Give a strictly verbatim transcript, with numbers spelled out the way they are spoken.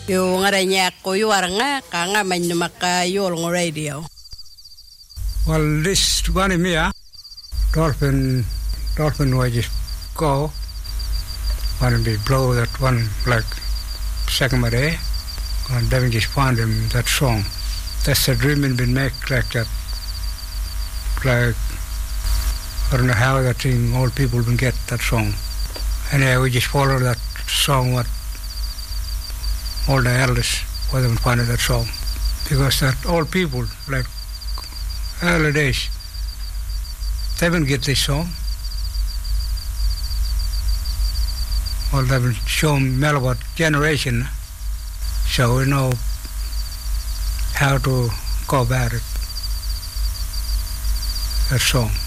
Yung aranya ko yung aranga kanga man maka yung radio. Well, this one in here, dolphin, dolphin will just go, and we blow that one like second of day, and then we just find him that song. That's the dreaming been make like that, like I don't know how that thing old people can get that song. Anyway, we just follow that song what all the elders for them finding that song, because that old people like early days they didn't get this song. Well, they've been shown about generation, so we know how to go about it. That song.